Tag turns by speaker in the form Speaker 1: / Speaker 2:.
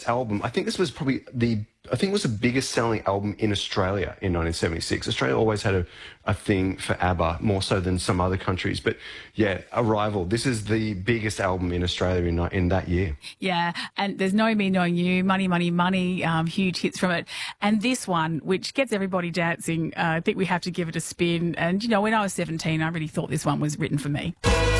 Speaker 1: album, I think this was probably I think it was the biggest selling album in Australia in 1976. Australia always had a thing for ABBA, more so than some other countries. But yeah, Arrival, this is the biggest album in Australia in that year.
Speaker 2: Yeah, and there's No Me, No You, Money, Money, Money, huge hits from it. And this one, which gets everybody dancing, I think we have to give it a spin. And, you know, when I was 17, I really thought this one was written for me.